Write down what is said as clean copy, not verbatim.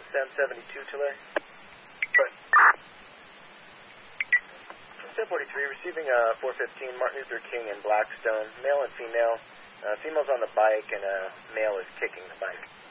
1072 Chile. Right. From 1043, receiving 415 Martin Luther King in Blackstone, male and female. Female's on the bike and male is kicking the bike.